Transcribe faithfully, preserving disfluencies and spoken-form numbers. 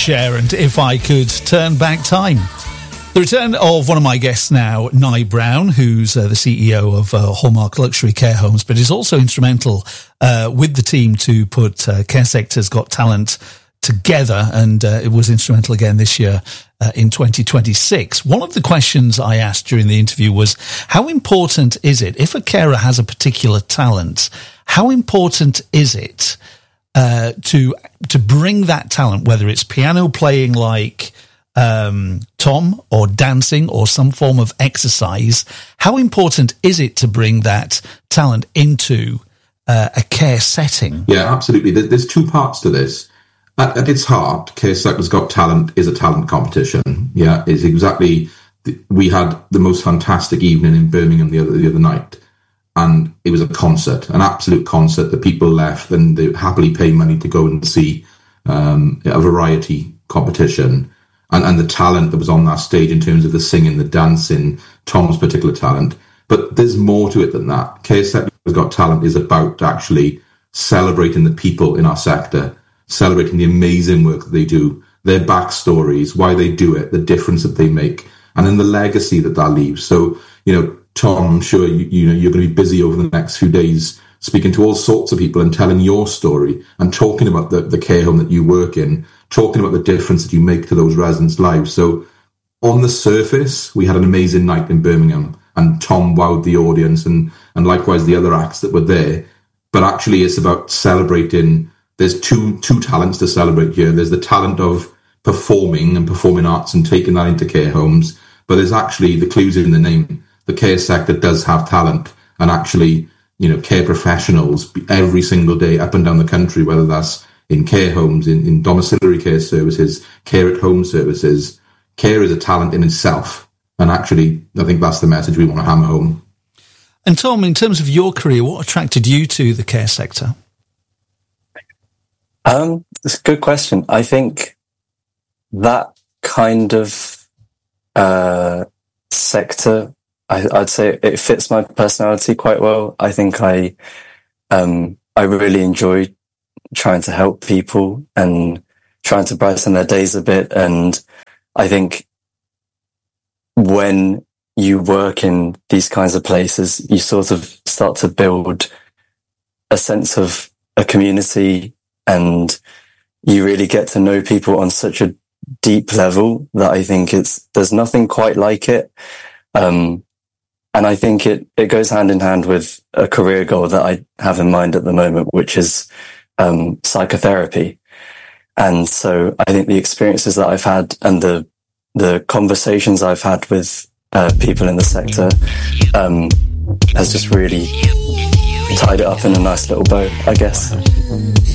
share, and if I could turn back time. The return of one of my guests now, Nye Brown, who's uh, the C E O of uh, Hallmark Luxury Care Homes, but is also instrumental uh, with the team to put uh, Care Sector's Got Talent together, and uh, it was instrumental again this year uh, in twenty twenty-six. One of the questions I asked during the interview was, how important is it, if a carer has a particular talent, how important is it uh, to to bring that talent, whether it's piano playing like um, Tom, or dancing, or some form of exercise, how important is it to bring that talent into uh, a care setting? Yeah, absolutely. There's two parts to this. At, at its heart, Care Sector's Got Talent is a talent competition. Yeah, it's exactly. We had the most fantastic evening in Birmingham the other the other night, and it was a concert, an absolute concert. The people left and they happily pay money to go and see um, a variety competition, and and the talent that was on that stage in terms of the singing, the dancing, Tom's particular talent. But there's more to it than that. Care Sector's Got Talent is about actually celebrating the people in our sector, celebrating the amazing work that they do, their backstories, why they do it, the difference that they make, and then the legacy that that leaves. So, you know, Tom, I'm sure you, you know you're going to be busy over the next few days speaking to all sorts of people and telling your story and talking about the, the care home that you work in, talking about the difference that you make to those residents' lives. So on the surface, we had an amazing night in Birmingham, and Tom wowed the audience, and, and likewise the other acts that were there. But actually, it's about celebrating. There's two two talents to celebrate here. There's the talent of performing and performing arts and taking that into care homes. But there's actually, the clues in the name. The care sector does have talent, and actually, you know, care professionals every single day up and down the country, whether that's in care homes, in, in domiciliary care services, care at home services. Care is a talent in itself. And actually, I think that's the message we want to hammer home. And Tom, in terms of your career, what attracted you to the care sector? Um, it's a good question. I think that kind of uh, sector, I, I'd say it fits my personality quite well. I think I, um, I really enjoy trying to help people and trying to brighten their days a bit. And I think when you work in these kinds of places, you sort of start to build a sense of a community, and you really get to know people on such a deep level that I think it's, there's nothing quite like it. Um, and I think it, it goes hand in hand with a career goal that I have in mind at the moment, which is, um, psychotherapy. And so I think the experiences that I've had and the, the conversations I've had with, uh, people in the sector, um, has just really tied it up in a nice little bow, I guess.